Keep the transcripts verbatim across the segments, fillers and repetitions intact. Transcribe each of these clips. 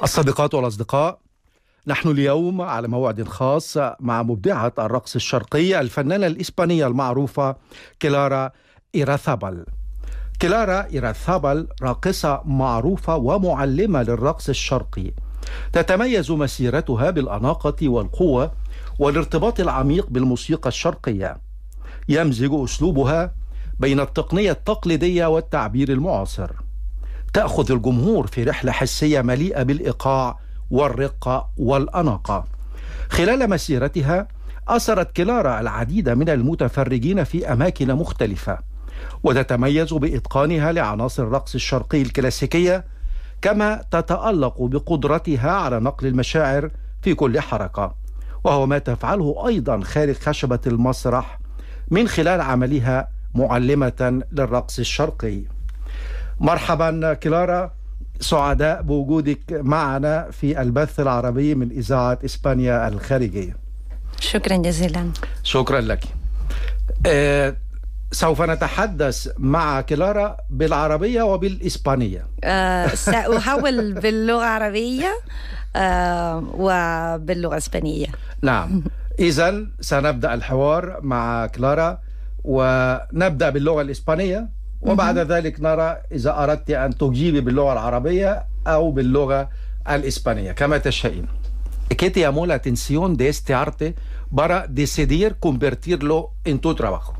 الصديقات والأصدقاء، نحن اليوم على موعد خاص مع مبدعة الرقص الشرقي الفنانة الإسبانية المعروفة كلارا إيراثابال. كلارا إيراثابال راقصة معروفة ومعلمة للرقص الشرقي، تتميز مسيرتها بالأناقة والقوة والارتباط العميق بالموسيقى الشرقية. يمزج أسلوبها بين التقنية التقليدية والتعبير المعاصر. تأخذ الجمهور في رحلة حسية مليئة بالإيقاع والرقة والأناقة. خلال مسيرتها أثرت كلارا العديد من المتفرجين في أماكن مختلفة، وتتميز بإتقانها لعناصر الرقص الشرقي الكلاسيكية، كما تتألق بقدرتها على نقل المشاعر في كل حركة، وهو ما تفعله أيضا خارج خشبة المسرح من خلال عملها معلمة للرقص الشرقي. مرحبا كلارا، سعداء بوجودك معنا في البث العربي من إذاعة إسبانيا الخارجية. شكرا جزيلا. شكرا لك. آه سوف نتحدث مع كلارا بالعربية وبالإسبانية. آه سأحاول باللغة العربية آه وباللغة الإسبانية. نعم، إذن سنبدأ الحوار مع كلارا ونبدأ باللغة الإسبانية، وبعد ذلك نرى إذا أردت أن تجيبي باللغة العربية أو باللغة الإسبانية كما تشائين. ¿Qué te llamó la atención de este arte para decidir convertirlo en tu trabajo?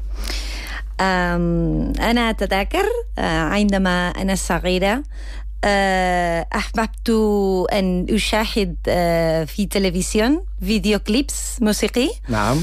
أنا أتذكر عندما أنا صغيرة أحببت أن أشاهد في تلفزيون فيديو كليبس موسيقي. نعم.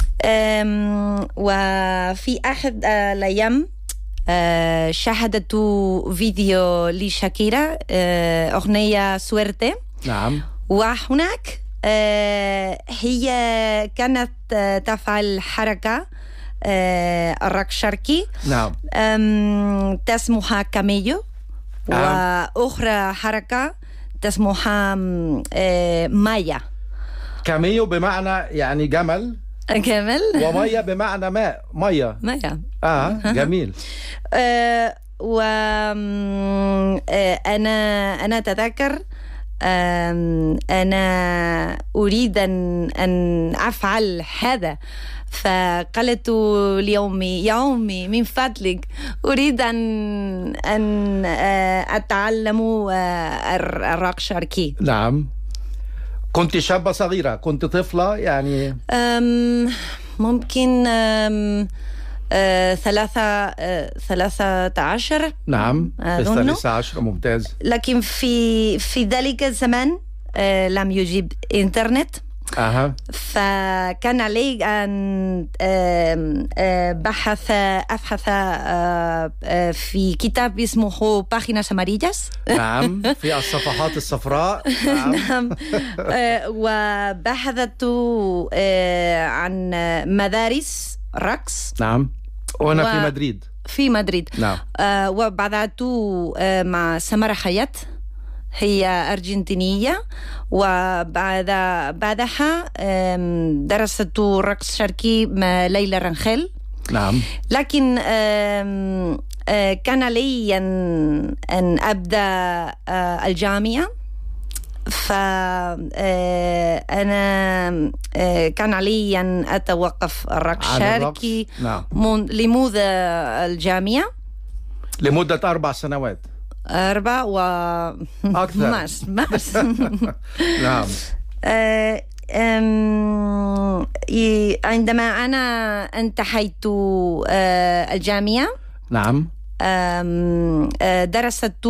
وفي أحد الأيام شاهدت فيديو لشاكيرا أغنية سويرتي. نعم. وهناك هي كانت تفعل حركة الرقص الشرقي. نعم. تسموها كاميو. نعم. وأخرى حركة تسموها مايا. كاميو بمعنى يعني جمل. جمل. ومية بمعنى ماء. مية. مية. آه جميل. آه وأنا أنا أتذكر أنا أريد أن أن أفعل هذا، فقالت ليومي يومي من فضلك أريد أن أن أتعلم الرقص الشرقي. نعم. كنت شابة صغيرة، كنت طفلة يعني؟ ممكن أم أه ثلاثة أه ثلاثة عشر. نعم، في الثالثة عشر. ممتاز. لكن في في ذلك الزمان أه لم يوجد إنترنت. أها. فكان علي أن أه أه بحث أبحث أه أه في كتاب اسمه Páginas Amarillas. نعم، في الصفحات الصفراء. نعم. نعم. أه وبحثت أه عن مدارس رقص. نعم. وأنا و... في مدريد. في مدريد. نعم. آه وبدأت آه مع سمرة حياة، هي أرجنتينية، وبعد بعدها درست رقص شرقي مع ليلى رنخيل. نعم. لكن آه آه كان لي أن, أن أبدأ آه الجامعة، فأنا كان علي أن أتوقف الرقص الشرقي. نعم. لمدة الجامعة لمدة أربع سنوات. أربع و أكثر. ماس ماس. نعم. عندما أنا انتهيت الجامعة. نعم. درست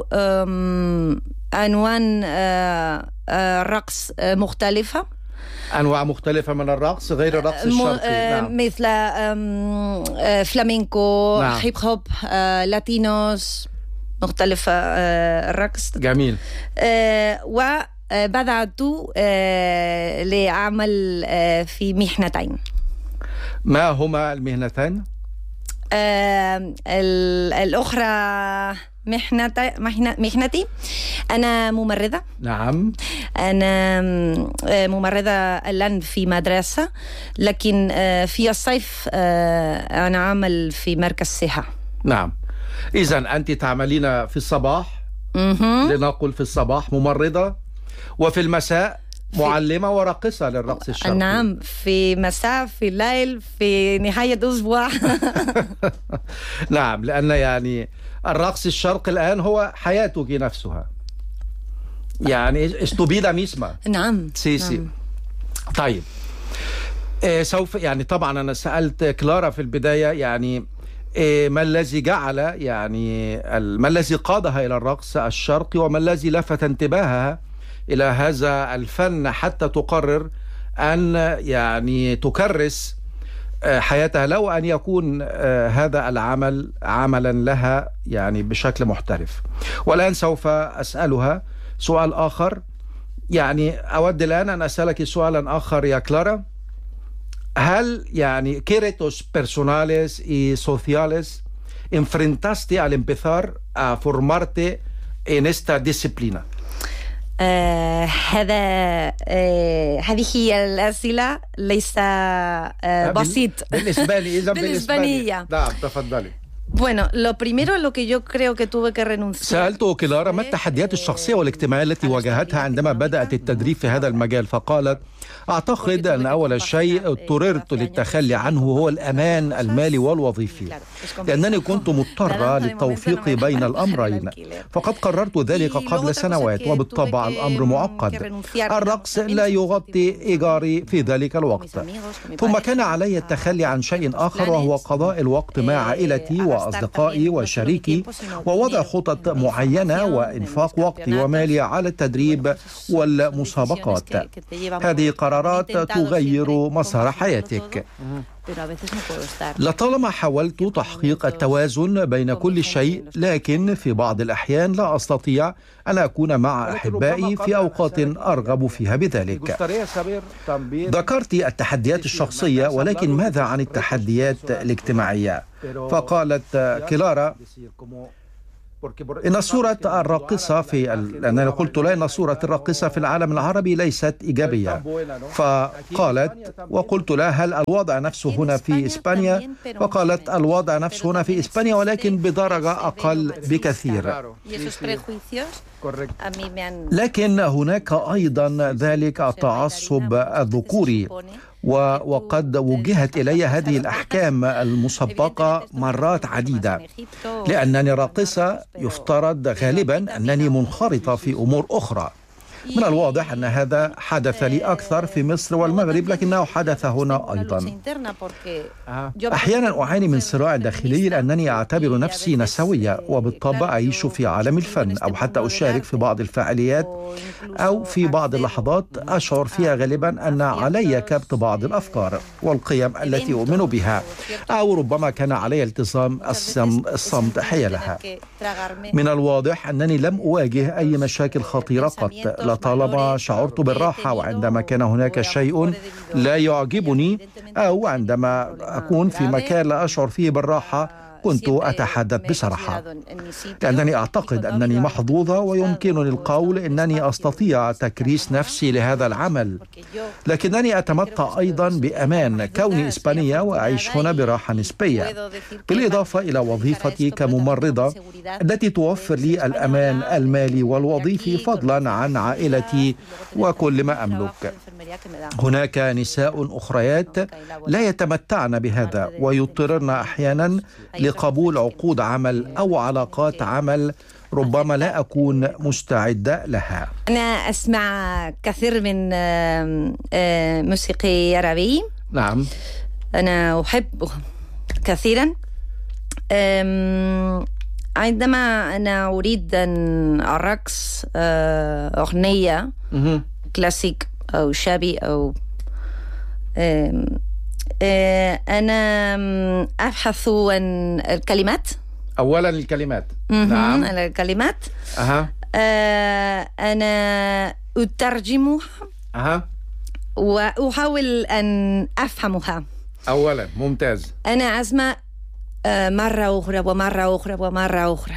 أنواع رقص مختلفة. أنواع مختلفة من الرقص غير الرقص الشرقي. نعم. مثل فلامينكو. نعم. هيب هوب، لاتينوس، مختلفة الرقص. جميل. وبدأت لأعمل في مهنتين. ما هما المهنتين؟ الأخرى مهنتي مهنتي أنا ممرضة. نعم. أنا ممرضة الآن في مدرسة، لكن في الصيف أنا أعمل في مركز صحة. نعم. إذن أنت تعملين في الصباح، لنقل في الصباح ممرضة، وفي المساء معلمة وراقصة للرقص الشرقي. نعم، في مساء، في الليل، في نهاية أسبوع. نعم، لأن يعني الرقص الشرقي الآن هو حياتك نفسها، يعني استبيد ميسما. نعم سي سي. نعم. طيب، إيه سوف يعني طبعا أنا سألت كلارا في البداية يعني إيه ما الذي جعل يعني ما الذي قادها إلى الرقص الشرقي، وما الذي لفت انتباهها إلى هذا الفن حتى تقرر أن يعني تكرس حياتها لو أن يكون هذا العمل عملا لها يعني بشكل محترف. والآن سوف أسألها سؤال آخر، يعني أود الآن أن أسألك سؤالا آخر يا كلارا. هل يعني ¿qué retos personales y sociales enfrentaste al empezar a formarte en esta disciplina؟ آه هذا آه هذه هي الأسئلة ليس آه بسيط. بالإسباني إذا بالإسبانية. نعم تفضلي. Bueno, lo primero lo que yo creo que tuve que renunciar. سألت كلارا ما التحديات الشخصية والاجتماعية التي واجهتها عندما بدأت التدريب في هذا المجال، فقالت أعتقد أن أول شيء اضطررت للتخلي عنه هو الأمان المالي والوظيفي، لأنني كنت مضطرة للتوفيق بين الأمرين، فقد قررت ذلك قبل سنوات، وبالطبع الأمر معقد. الرقص لا يغطي إيجاري في ذلك الوقت، ثم كان علي التخلي عن شيء آخر وهو قضاء الوقت مع عائلتي وأصدقائي وشريكي، ووضع خطط معينة وإنفاق وقتي ومالي على التدريب والمسابقات. هذه قرارات تغير مسار حياتك. لطالما حاولت تحقيق التوازن بين كل شيء، لكن في بعض الأحيان لا أستطيع أن أكون مع أحبائي في أوقات أرغب فيها بذلك. ذكرت التحديات الشخصية، ولكن ماذا عن التحديات الاجتماعية؟ فقالت كلارا إن صورة الراقصة في ال... أنا قلت لا إن صورة الراقصة في العالم العربي ليست إيجابية، فقالت وقلت لها هل الوضع نفسه هنا في إسبانيا؟ فقالت الوضع نفسه هنا في إسبانيا ولكن بدرجة أقل بكثير، لكن هناك أيضا ذلك التعصب الذكوري، وقد وجهت إلي هذه الأحكام المسبقة مرات عديدة. لأنني راقصة يفترض غالبا أنني منخرطة في أمور أخرى. من الواضح أن هذا حدث لي أكثر في مصر والمغرب، لكنه حدث هنا أيضا. أحيانا أعاني من صراع داخلي لأنني أعتبر نفسي نسوية، وبالطبع أعيش في عالم الفن أو حتى أشارك في بعض الفعاليات، أو في بعض اللحظات أشعر فيها غالبا أن علي كبت بعض الأفكار والقيم التي أؤمن بها، أو ربما كان علي التزام الصمت حيالها. من الواضح أنني لم أواجه أي مشاكل خطيرة قط، لطالما شعرت بالراحة، وعندما كان هناك شيء لا يعجبني أو عندما أكون في مكان لا أشعر فيه بالراحة كنت أتحدث بصراحة، لأنني أعتقد أنني محظوظة ويمكنني القول أنني أستطيع تكريس نفسي لهذا العمل، لكنني أتمتع أيضا بأمان كوني إسبانية وأعيش هنا براحة نسبية، بالإضافة إلى وظيفتي كممرضة التي توفر لي الأمان المالي والوظيفي فضلا عن عائلتي وكل ما أملك. هناك نساء أخريات لا يتمتعن بهذا ويضطرن أحيانا لقبول عقود عمل أو علاقات عمل ربما لا أكون مستعدة لها. أنا أسمع كثير من موسيقي عربي. نعم، أنا أحب كثيرا. عندما أنا أريد أن أرقص أغنية كلاسيك أو شعبي أو أنا أبحث عن الكلمات. أولا الكلمات. نعم، الكلمات. أها. أنا أترجمها. أها. وأحاول أن أفهمها. أولا ممتاز. أنا أسمع مرة أخرى ومرة أخرى ومرة أخرى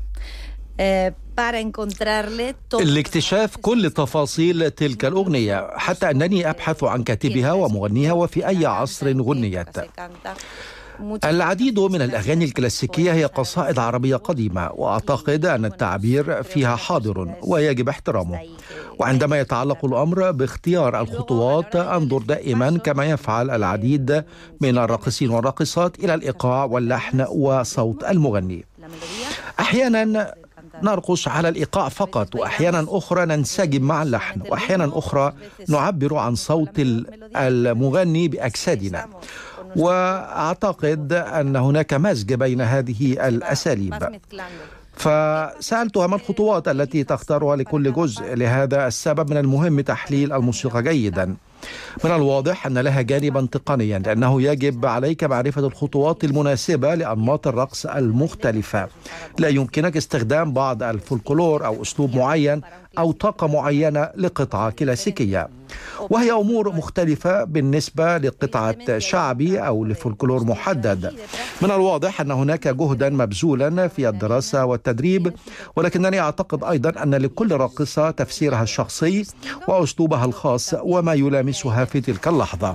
لاكتشاف كل تفاصيل تلك الأغنية، حتى أنني أبحث عن كاتبها ومغنيها وفي أي عصر غنيت. العديد من الأغاني الكلاسيكية هي قصائد عربية قديمة، وأعتقد أن التعبير فيها حاضر ويجب احترامه، وعندما يتعلق الأمر باختيار الخطوات أنظر دائما كما يفعل العديد من الراقصين والراقصات إلى الإيقاع واللحن وصوت المغني. أحيانا نرقص على الإيقاع فقط، وأحيانا أخرى ننسجم مع اللحن، وأحيانا أخرى نعبر عن صوت المغني بأجسادنا. وأعتقد أن هناك مزج بين هذه الأساليب. فسألتها ما الخطوات التي تختارها لكل جزء. لهذا السبب من المهم تحليل الموسيقى جيدا. من الواضح أن لها جانبا تقنيا، لأنه يجب عليك معرفة الخطوات المناسبة لأنماط الرقص المختلفة. لا يمكنك استخدام بعض الفولكلور أو أسلوب معين أو طاقة معينة لقطعة كلاسيكية، وهي أمور مختلفة بالنسبة لقطعة شعبي أو لفولكلور محدد. من الواضح أن هناك جهدا مبذولا في الدراسة والتدريب، ولكنني أعتقد أيضا أن لكل راقصة تفسيرها الشخصي وأسلوبها الخاص وما يلامسها في تلك اللحظة،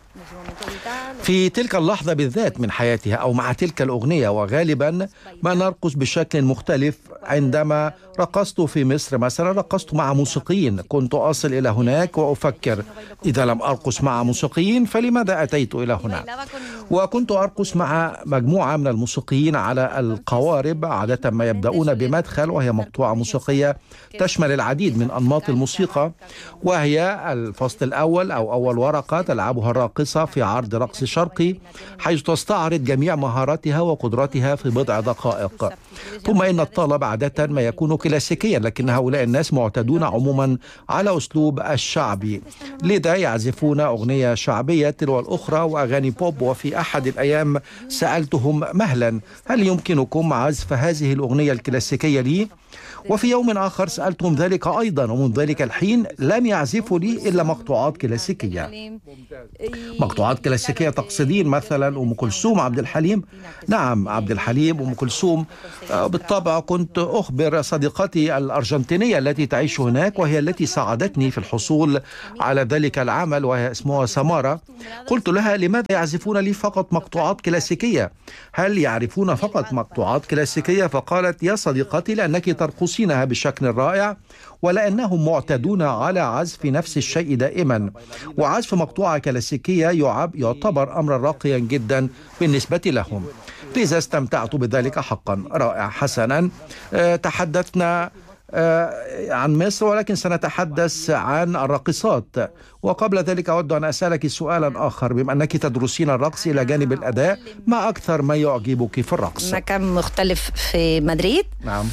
في تلك اللحظة بالذات من حياتها أو مع تلك الأغنية. وغالبا ما نرقص بشكل مختلف. عندما رقصت في مصر مثلا رقصت مع موسيقيين، كنت أصل إلى هناك وأفكر إذا لم أرقص مع موسيقيين فلماذا أتيت إلى هنا؟ وكنت أرقص مع مجموعة من الموسيقيين على القوارب، عادة ما يبدأون بمدخل وهي مقطوعة موسيقية تشمل العديد من أنماط الموسيقى، وهي الفصل الأول أو أول ورقة تلعبها الراقصة في عرض رقص شرقي، حيث تستعرض جميع مهاراتها وقدراتها في بضع دقائق. ثم إن الطلب عادة ما يكون كلاسيكيا، لكن هؤلاء الناس معتادون عموما على أسلوب الشعبي، لذا يعزفون أغنية شعبية تلو الأخرى وأغاني بوب. وفي أحد الأيام سألتهم مهلا هل يمكنكم عزف هذه الأغنية الكلاسيكية لي؟ وفي يوم آخر سألتهم ذلك أيضا، ومن ذلك الحين لم يعزفوا لي إلا مقطوعات كلاسيكية. مقطوعات كلاسيكية تقصدين مثلا أم كلثوم، عبد الحليم؟ نعم، عبد الحليم وأم كلثوم. بالطبع كنت أخبر صديقتي الأرجنتينية التي تعيش هناك، وهي التي ساعدتني في الحصول على ذلك العمل، وهي اسمها سمارة. قلت لها لماذا يعزفون لي فقط مقطوعات كلاسيكية؟ هل يعرفون فقط مقطوعات كلاسيكية؟ فقالت يا صديقتي لأنك ترقصينها بشكل رائع، ولأنهم معتادون على عزف نفس الشيء دائما، وعزف مقطوعة كلاسيكية يعتبر أمرا راقيا جدا بالنسبة لهم. لذا استمتعت بذلك حقا. رائع. حسنا، أه تحدثنا أه عن مصر، ولكن سنتحدث عن الراقصات. وقبل ذلك أود أن أسألك سؤالا آخر. بما أنك تدرسين الرقص إلى جانب الأداء، ما أكثر ما يعجبك في الرقص؟ مكان مختلف في مدريد. نعم.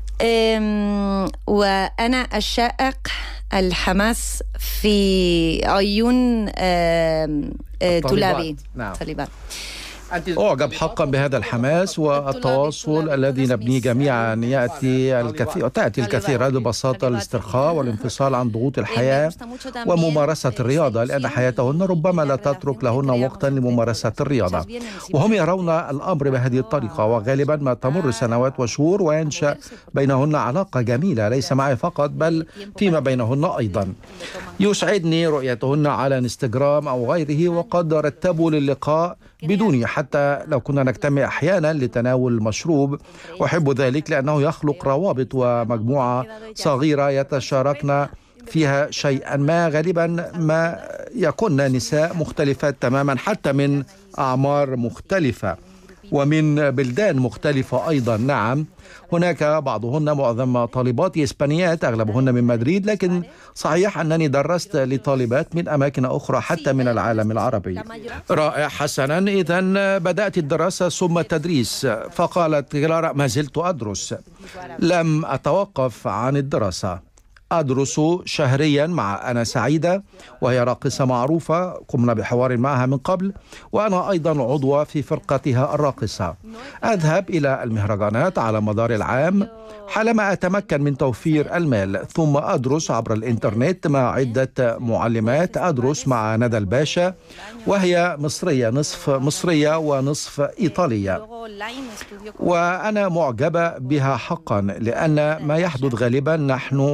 وأنا أشائق الحماس في عيون طلابي. نعم. طالبات. أعجب حقا بهذا الحماس والتواصل الذي نبنيه جميعا. يأتي الكثير تأتي الكثير ببساطة الاسترخاء والانفصال عن ضغوط الحياة وممارسة الرياضة، لأن حياتهن ربما لا تترك لهن وقتا لممارسة الرياضة، وهم يرون الأمر بهذه الطريقة. وغالبا ما تمر سنوات وشهور وينشأ بينهن علاقة جميلة، ليس معي فقط بل فيما بينهن أيضا. يسعدني رؤيتهن على انستغرام أو غيره، وقد رتبوا للقاء بدوني حتى لو كنا نجتمع أحيانا لتناول المشروب. أحب ذلك لأنه يخلق روابط ومجموعة صغيرة يتشاركن فيها شيئا ما. غالبا ما يكون نساء مختلفات تماما، حتى من أعمار مختلفة ومن بلدان مختلفة أيضا. نعم، هناك بعضهن معظم طالبات إسبانيات، أغلبهن من مدريد، لكن صحيح أنني درست لطالبات من أماكن أخرى حتى من العالم العربي. رائع. حسنا، إذن بدأت الدراسة ثم التدريس. فقالت كلارا ما زلت أدرس، لم أتوقف عن الدراسة. أدرس شهريا مع أنا سعيدة، وهي راقصة معروفة قمنا بحوار معها من قبل، وأنا أيضا عضوة في فرقتها الراقصة. أذهب إلى المهرجانات على مدار العام حالما أتمكن من توفير المال، ثم أدرس عبر الإنترنت مع عدة معلمات. أدرس مع ندى الباشا، وهي مصرية، نصف مصرية ونصف إيطالية، وأنا معجبة بها حقا، لأن ما يحدث غالبا نحن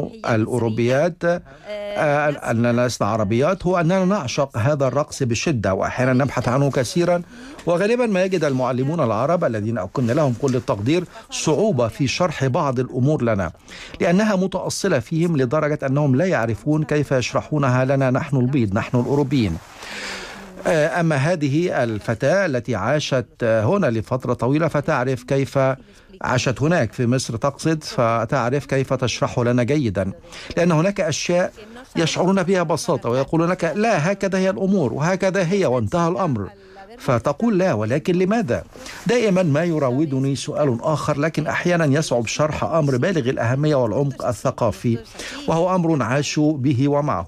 الأوروبيات أننا لسنا عربيات هو أننا نعشق هذا الرقص بشدة، وأحيانا نبحث عنه كثيرا، وغالبا ما يجد المعلمون العرب الذين أكن لهم كل التقدير صعوبة في شرح بعض الأمور لنا، لأنها متأصلة فيهم لدرجة أنهم لا يعرفون كيف يشرحونها لنا نحن البيض، نحن الأوروبيين. أما هذه الفتاة التي عاشت هنا لفترة طويلة فتعرف كيف عاشت هناك في مصر، تقصد، فتعرف كيف تشرح لنا جيدا، لأن هناك أشياء يشعرون بها ببساطة ويقولون لك لا هكذا هي الأمور وهكذا هي وانتهى الأمر، فتقول لا، ولكن لماذا؟ دائما ما يراودني سؤال آخر، لكن أحيانا يصعب شرح أمر بالغ الأهمية والعمق الثقافي، وهو أمر عاشوا به ومعه.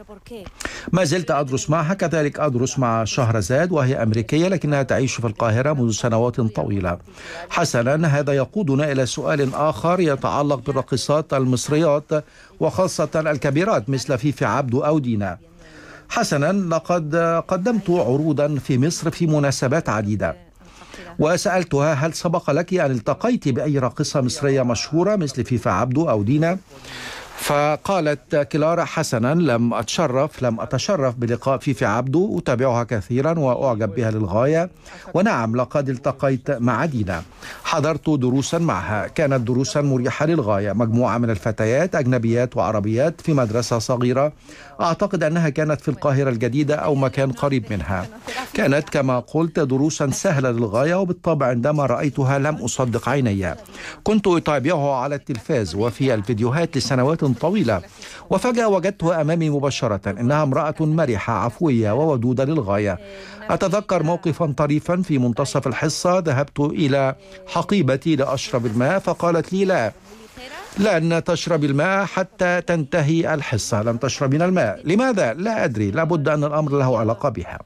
ما زلت أدرس معها، كذلك أدرس مع شهرزاد وهي أمريكية لكنها تعيش في القاهرة منذ سنوات طويلة. حسنا، هذا يقودنا إلى سؤال آخر يتعلق بالراقصات المصريات وخاصة الكبيرات مثل فيفي عبده أو دينا. حسنا، لقد قدمت عروضا في مصر في مناسبات عديدة، وسألتها هل سبق لك أن التقيت بأي راقصة مصرية مشهورة مثل فيفي عبده أو دينا؟ فقالت كلارا حسنا، لم أتشرف لم أتشرف بلقاء فيفي عبده، أتابعها كثيرا وأعجب بها للغاية، ونعم لقد التقيت مع دينا، حضرت دروسا معها، كانت دروسا مريحة للغاية، مجموعة من الفتيات أجنبيات وعربيات في مدرسة صغيرة، أعتقد أنها كانت في القاهرة الجديدة أو مكان قريب منها. كانت كما قلت دروسا سهلة للغاية، وبالطبع عندما رأيتها لم أصدق عيني، كنت أتابعها على التلفاز وفي الفيديوهات لسنوات طويلة، وفجأة وجدتها أمامي مباشرة. إنها امرأة مرحة عفوية وودودة للغاية. أتذكر موقفا طريفا في منتصف الحصة، ذهبت إلى حقيبتي لأشرب الماء، فقالت لي لا لن تشرب الماء حتى تنتهي الحصة، لن تشربين الماء. لماذا؟ لا أدري، لابد أن الأمر له علاقة بها.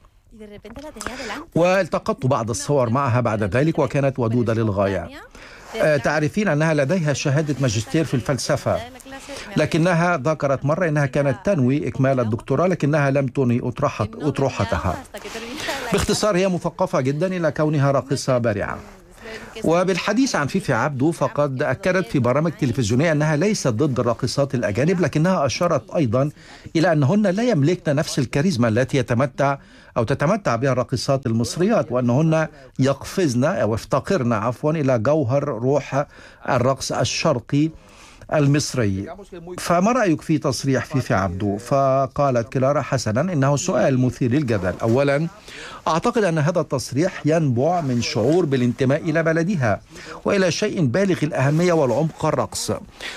والتقطت بعض الصور معها بعد ذلك وكانت ودودة للغاية. تعرفين أنها لديها شهادة ماجستير في الفلسفة، لكنها ذكرت مرة أنها كانت تنوي إكمال الدكتوراه لكنها لم تنهي أطروحتها. باختصار هي مثقفة جدا إلى كونها راقصة بارعة. وبالحديث عن فيفي عبده، فقد أكدت في برامج تلفزيونية أنها ليست ضد الراقصات الأجانب، لكنها أشارت أيضا إلى أنهن لا يملكن نفس الكاريزما التي يتمتع أو تتمتع بها الراقصات المصريات، وأنهن يقفزن أو يفتقرن عفوا إلى جوهر روح الرقص الشرقي المصري. فما رأيك في تصريح فيفي عبده؟ فقالت كلارا حسنا إنه سؤال مثير للجدل. أولا، أعتقد أن هذا التصريح ينبع من شعور بالانتماء إلى بلدها وإلى شيء بالغ الأهمية والعمق الرقص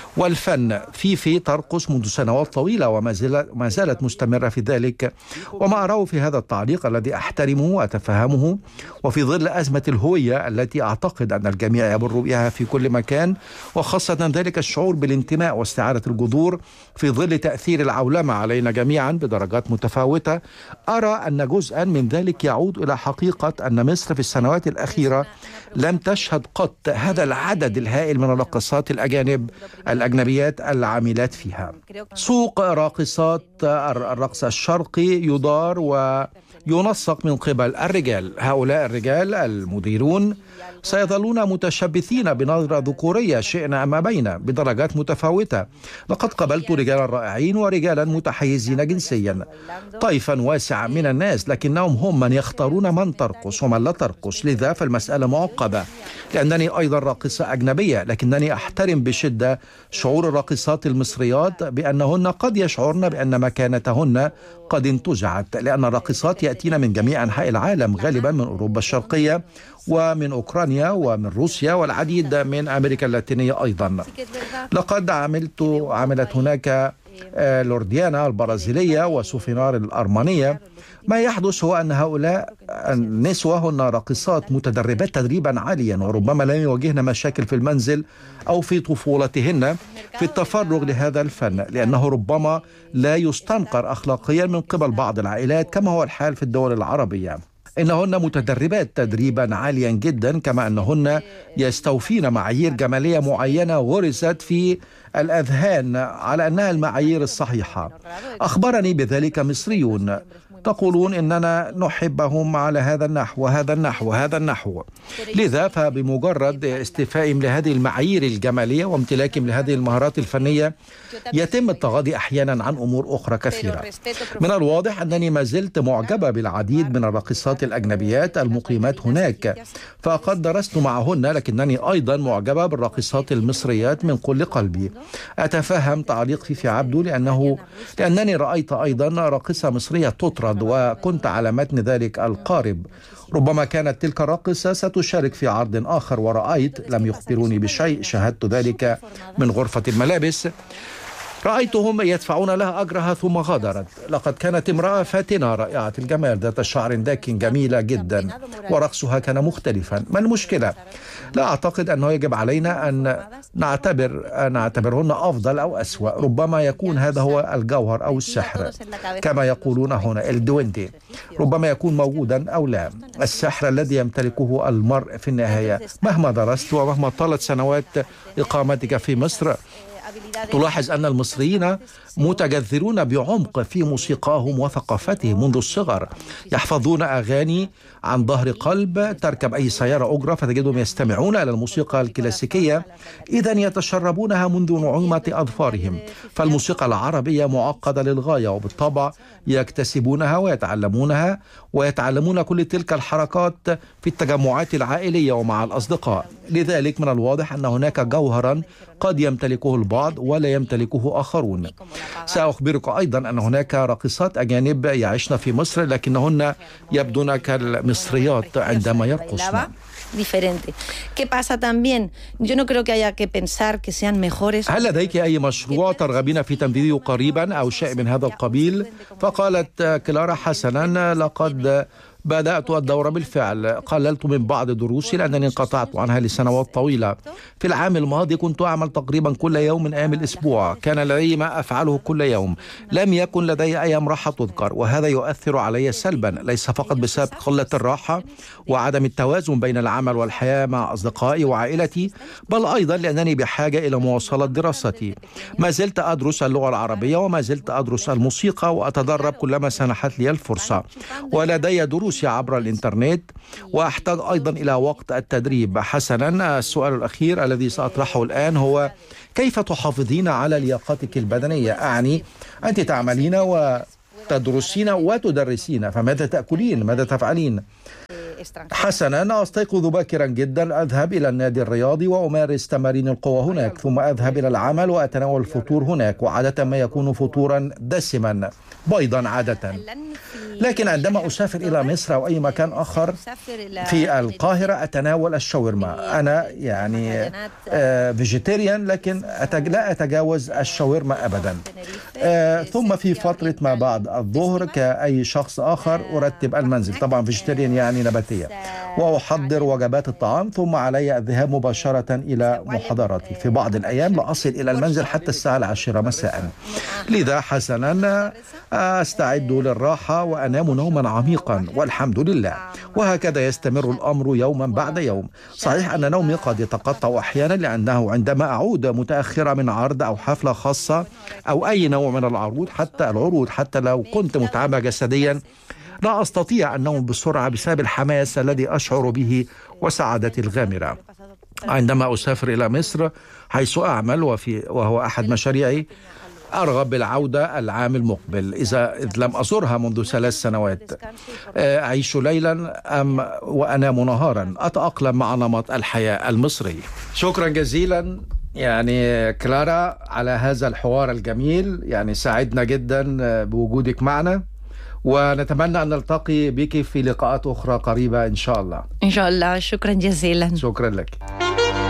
والفن. فيفي ترقص منذ سنوات طويلة وما زالت مستمرة في ذلك، وما أراه في هذا التعليق الذي أحترمه وأتفهمه، وفي ظل أزمة الهوية التي أعتقد أن الجميع يمر بها في كل مكان، وخاصة ذلك الشعور بالانتماء واستعادة الجذور في ظل تأثير العولمة علينا جميعا بدرجات متفاوتة، أرى أن جزءا من ذلك يعود إلى حقيقة أن مصر في السنوات الأخيرة لم تشهد قط هذا العدد الهائل من الراقصات الأجانب الأجنبيات العاملات فيها. سوق راقصات الرقص الشرقي يدار وينسق من قبل الرجال. هؤلاء الرجال المديرون سيظلون متشبثين بنظرة ذكورية شئنا أم أبينا بدرجات متفاوتة. لقد قابلت رجالا رائعين ورجالا متحيزين جنسيا، طيفا واسعا من الناس، لكنهم هم من يختارون من ترقص ومن لا ترقص. لذا فالمسألة معقدة، لأنني أيضا راقصة أجنبية، لكنني أحترم بشدة شعور الراقصات المصريات بأنهن قد يشعرن بأن مكانتهن قد انتزعت، لأن الراقصات يأتين من جميع أنحاء العالم، غالبا من أوروبا الشرقية ومن أوكرانيا ومن روسيا والعديد من أمريكا اللاتينية أيضا. لقد عملت عملت هناك لورديانا البرازيلية وسوفينار الأرمنية. ما يحدث هو أن هؤلاء النسوة هن راقصات متدربات تدريبا عاليا، وربما لم يواجهن مشاكل في المنزل أو في طفولتهن في التفرغ لهذا الفن، لأنه ربما لا يستنكر أخلاقيا من قبل بعض العائلات كما هو الحال في الدول العربية. إنهن متدربات تدريبا عاليا جدا، كما أنهن يستوفين معايير جمالية معينة غرست في الأذهان على أنها المعايير الصحيحة. أخبرني بذلك مصريون تقولون إننا نحبهم على هذا النحو وهذا النحو وهذا النحو. لذا فبمجرد استيفائهم لهذه المعايير الجمالية وامتلاكهم لهذه المهارات الفنية يتم التغاضي أحيانا عن أمور أخرى كثيرة. من الواضح أنني ما زلت معجبة بالعديد من الراقصات الأجنبيات المقيمات هناك، فقد درست معهن، لكنني أيضا معجبة بالراقصات المصريات من كل قلبي. أتفهم تعليق فيفي عبده لأنه لأنني رأيت أيضا راقصة مصرية تطرد وكنت على متن ذلك القارب. ربما كانت تلك الراقصة ستشارك في عرض آخر ورأيت، لم يخبروني بشيء، شاهدت ذلك من غرفة الملابس، رأيتهم يدفعون لها أجرها ثم غادرت. لقد كانت امرأة فاتنة رائعة الجمال ذات شعر داك جميلة جدا ورقصها كان مختلفا. ما المشكلة؟ لا أعتقد أنه يجب علينا أن نعتبر نعتبرهن أفضل أو أسوأ. ربما يكون هذا هو الجوهر أو السحر كما يقولون هنا الدوينتي، ربما يكون موجودا أو لا. السحر الذي يمتلكه المرء في النهاية مهما درست ومهما طالت سنوات إقامتك في مصر، تلاحظ أن المصريين متجذرون بعمق في موسيقاهم وثقافتهم منذ الصغر. يحفظون أغاني عن ظهر قلب. تركب أي سيارة أجرة فتجدهم يستمعون إلى الموسيقى الكلاسيكية، إذا يتشربونها منذ نعومة أظفارهم. فالموسيقى العربية معقدة للغاية، وبالطبع يكتسبونها ويتعلمونها ويتعلمون كل تلك الحركات في التجمعات العائلية ومع الأصدقاء. لذلك من الواضح أن هناك جوهرا قد يمتلكه البعض ولا يمتلكه آخرون. سأخبرك أيضا أن هناك راقصات أجانب يعيشن في مصر لكنهن يبدون كالمصريات عندما يرقصن. هل لديك أي مشروع ترغبين في تنفيذه قريبا أو شيء من هذا القبيل؟ فقالت كلارا: حسنا، لقد بدأت الدورة بالفعل. قللت من بعض دروسي لأنني انقطعت عنها لسنوات طويلة. في العام الماضي كنت أعمل تقريبا كل يوم من أيام الأسبوع، كان لدي ما أفعله كل يوم، لم يكن لدي أيام راحة تذكر، وهذا يؤثر علي سلبا، ليس فقط بسبب قلة الراحة وعدم التوازن بين العمل والحياة مع أصدقائي وعائلتي، بل أيضا لأنني بحاجة إلى مواصلة دراستي. ما زلت أدرس اللغة العربية وما زلت أدرس الموسيقى وأتدرب كلما سنحت لي الفرصة، ولدي دروس عبر الإنترنت، وأحتاج أيضا إلى وقت التدريب. حسنا، السؤال الأخير الذي سأطرحه الآن هو: كيف تحافظين على لياقتك البدنية؟ أعني أنت تعملين وتدرسين وتدرسين، فماذا تأكلين؟ ماذا تفعلين؟ حسنا، أستيقظ باكرا جدا، أذهب إلى النادي الرياضي وأمارس تمارين القوى هناك، ثم أذهب إلى العمل وأتناول الفطور هناك، وعادة ما يكون فطورا دسما، بيضا عادة. لكن عندما أسافر إلى مصر أو أي مكان آخر في القاهرة أتناول الشاورما. أنا يعني آه فيجيتيريان، لكن أتج... لا أتجاوز الشاورما أبدا. آه ثم في فترة ما بعد الظهر كأي شخص آخر أرتب المنزل، طبعا فيجيتيريان يعني نباتية، وأحضر وجبات الطعام، ثم علي الذهاب مباشرة إلى محاضراتي. في بعض الأيام لا أصل إلى المنزل حتى الساعة العاشرة مساء. لذا حسنا أستعد للراحة وأنام نوما عميقا والحمد لله، وهكذا يستمر الأمر يوما بعد يوم. صحيح أن نومي قد يتقطع أحيانا، لأنه عندما أعود متأخرة من عرض أو حفلة خاصة أو أي نوع من العروض، حتى العروض حتى لو كنت متعبة جسديا لا أستطيع النوم بسرعة بسبب الحماس الذي أشعر به وسعادتي الغامرة. عندما أسافر إلى مصر حيث أعمل وفي وهو أحد مشاريعي، أرغب بالعودة العام المقبل إذا إذ لم أزورها منذ ثلاث سنوات. أعيش ليلا أم وأنام نهارا، أتأقلم مع نمط الحياة المصري. شكرا جزيلا يعني كلارا على هذا الحوار الجميل، يعني سعدنا جدا بوجودك معنا، ونتمنى أن نلتقي بك في لقاءات أخرى قريبة إن شاء الله. إن شاء الله. شكرا جزيلا. شكرا لك.